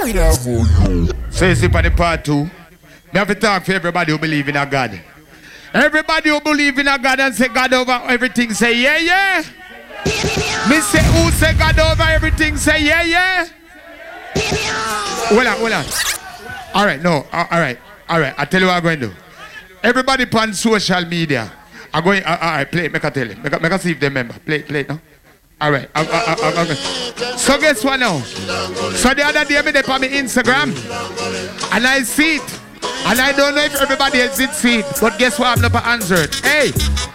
So you see for the part 2, we have to talk for everybody who believe in a God. Everybody who believe in a God and say God over everything, say yeah, yeah. Me say who say God over everything, say yeah, yeah. Hold on. All right, no, all right. I tell you what I'm going to do. Everybody on social media are going. All right, play. Make I tell you. Make I see if they remember. Play it now. All right. So guess what now? So the other day, I did on my Instagram, and I see it, and I don't know if everybody else did see it, but guess what? I'm not answered. Hey.